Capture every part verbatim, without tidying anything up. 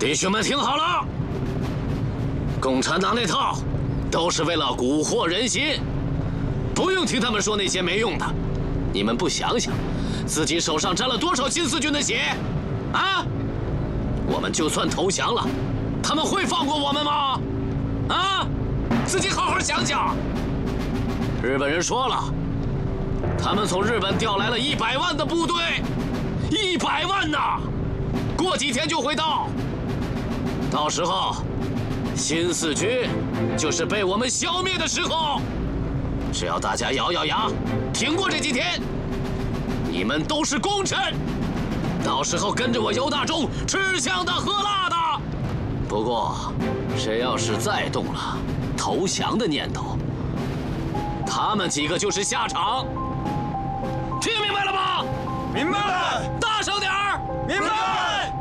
弟兄们听好了，共产党那套都是为了蛊惑人心，不用听他们说那些没用的。你们不想想，自己手上沾了多少新四军的血？啊！我们就算投降了，他们会放过我们吗？啊！自己好好想想。日本人说了，他们从日本调来了一百万的部队，一百万呐！过几天就会到。到时候，新四军就是被我们消灭的时候。只要大家咬咬牙，挺过这几天，你们都是功臣。到时候跟着我尤大忠吃香的喝辣的。不过，谁要是再动了投降的念头，他们几个就是下场。听明白了吗？ 明白了。 大声点儿！ 明白。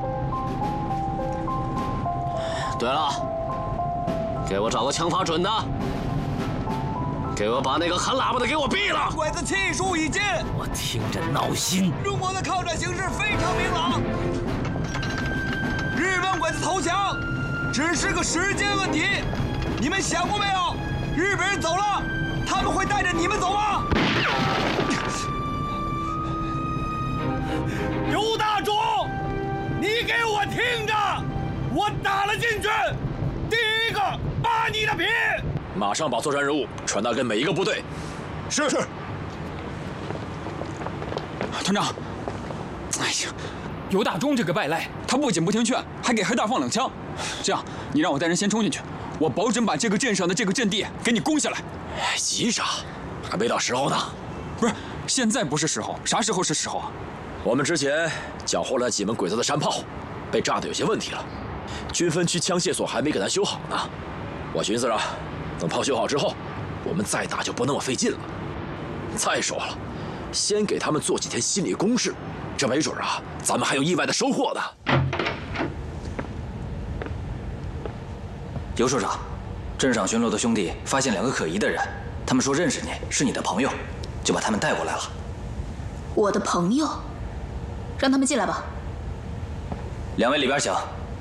对了，给我找个枪法准的，给我把那个喊喇叭的给我毙了！ 鬼子气数已尽， 我听着闹心。 中国的抗战形势非常明朗，日本鬼子投降只是个时间问题。你们想过没有？日本人走了，他们会带着你们走吗？尤大忠，你给我听着，我打了进去，第一个扒你的皮。 马上把作战任务传达给每一个部队。 是是。 团长，哎呀，尤大忠这个败赖，他不仅不听劝，还给黑大放冷枪。这样，你让我带人先冲进去，我保准把这个镇上的这个阵地给你攻下来。 急啥？还没到时候呢。 不是，现在不是时候，啥时候是时候啊？ 我们之前缴获了几门鬼子的山炮，被炸得有些问题了，军分区枪械所还没给它修好呢。我寻思着，等炮修好之后，我们再打就不那么费劲了。再说了，先给他们做几天心理攻势，这没准啊，咱们还有意外的收获呢。 尤处长，镇上巡逻的兄弟发现两个可疑的人，他们说认识你，是你的朋友，就把他们带过来了。 我的朋友，让他们进来吧。 两位里边请。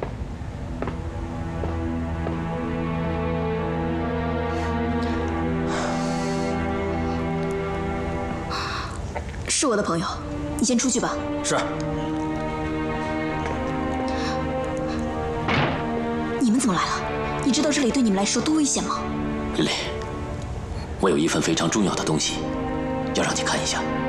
是我的朋友，你先出去吧。 是。 你们怎么来了？你知道这里对你们来说多危险吗？ 琳琳，我有一份非常重要的东西，要让你看一下。